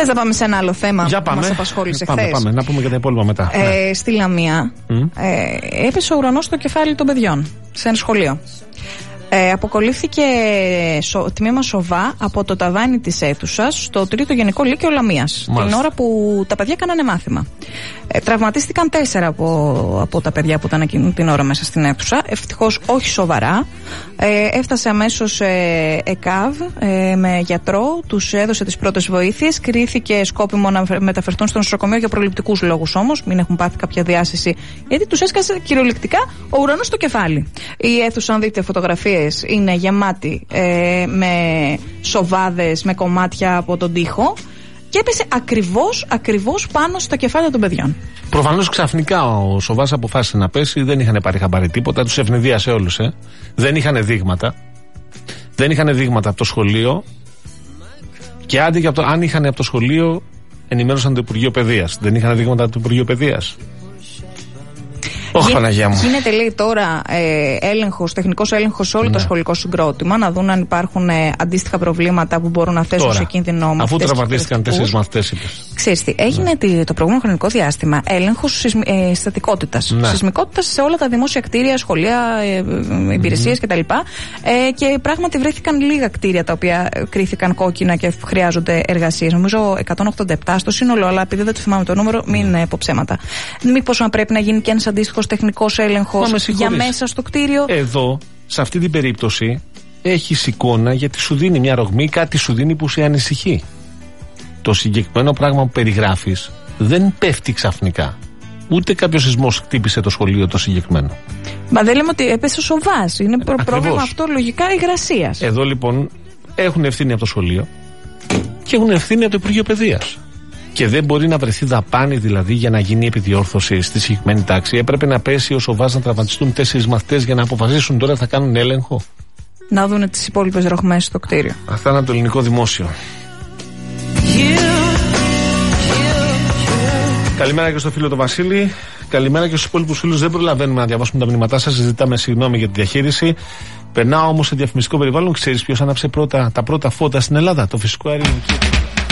Θες να πάμε σε ένα άλλο θέμα που μας απασχόλησε χθες? Πάμε, να πούμε και τα υπόλοιπα μετά. Στη Λαμία έπεσε ο ουρανός στο κεφάλι των παιδιών σε ένα σχολείο. Αποκολλήθηκε τμήμα σοβά από το ταβάνι της αίθουσας στο 3ο Γενικό Λύκειο Λαμίας, την ώρα που τα παιδιά κάνανε μάθημα. Τραυματίστηκαν 4 από τα παιδιά που ήταν εκείνη την ώρα μέσα στην αίθουσα. Ευτυχώς όχι σοβαρά. Έφτασε αμέσως ΕΚΑΒ με γιατρό, τους έδωσε τις πρώτες βοήθειες. Κρίθηκε σκόπιμο να μεταφερθούν στο νοσοκομείο για προληπτικούς λόγους όμως, μην έχουν πάθει κάποια διάσηση, γιατί τους έσκασε κυριολεκτικά ο ουρανός στο κεφάλι. Η αίθουσα, αν δείτε φωτογραφίες, είναι γεμάτη με σοβάδες, με κομμάτια από τον τοίχο. Και έπεσε ακριβώς πάνω στα κεφάλια των παιδιών. Προφανώς ξαφνικά ο σοβάς αποφάσισε να πέσει, δεν είχαν πάρει χαμπάρι τίποτα, τους ευνηδίασε όλους. Δεν είχαν δείγματα. Δεν είχαν δείγματα από το σχολείο. Και άντε αν είχαν από το σχολείο, ενημέρωσαν το Υπουργείο Παιδείας. Δεν είχαν δείγματα από το Υπουργείο Παιδείας. Όχι, Παναγία μου. Γίνεται, λέει, τώρα τεχνικός έλεγχος σε όλο το σχολικό συγκρότημα, να δουν αν υπάρχουν αντίστοιχα προβλήματα που μπορούν να θέσουν σε κίνδυνο μαθητές. Αφού τραυματίστηκαν 4 μαθητές, είπες. Ξέρεις τι, έγινε το προηγούμενο χρονικό διάστημα έλεγχος στατικότητας. Σεισμικότητας σε όλα τα δημόσια κτίρια, σχολεία, υπηρεσίες κτλ. Και πράγματι βρέθηκαν λίγα κτίρια τα οποία κρίθηκαν κόκκινα και χρειάζονται εργασίες. Νομίζω 187 στο σύνολο, αλλά επειδή δεν το θυμάμαι το νούμερο, μην πω ψέματα. Μήπως να πρέπει να γίνει και ένας αντίστοιχος τεχνικός έλεγχος για μέσα στο κτίριο? Εδώ, σε αυτή την περίπτωση, έχεις εικόνα γιατί σου δίνει μια ρογμή, κάτι σου δίνει που σε ανησυχεί. Το συγκεκριμένο πράγμα που περιγράφεις δεν πέφτει ξαφνικά. Ούτε κάποιο σεισμός χτύπησε το σχολείο το συγκεκριμένο. Μα δεν λέμε ότι έπεσε σοβάς. Είναι πρόβλημα αυτό λογικά υγρασίας. Εδώ λοιπόν έχουν ευθύνη από το σχολείο και έχουν ευθύνη από το Υπουργείο Παιδείας. Και δεν μπορεί να βρεθεί δαπάνη δηλαδή για να γίνει επιδιόρθωση στη συγκεκριμένη τάξη. Έπρεπε να πέσει ο σοβάς να τραυματιστούν 4 μαθητές για να αποφασίσουν τώρα θα κάνουν έλεγχο. Να δουν τις υπόλοιπες ρογμές στο κτίριο. Αυτά είναι από το ελληνικό δημόσιο. Καλημέρα και στο φίλο τον Βασίλη. Καλημέρα και στους υπόλοιπους φίλους. Δεν προλαβαίνουμε να διαβάσουμε τα μηνύματά σας. Ζητάμε συγγνώμη για τη διαχείριση. Περνάω όμως σε διαφημιστικό περιβάλλον. Ξέρεις ποιος άναψε τα πρώτα φώτα στην Ελλάδα? Το φυσικό αέριο.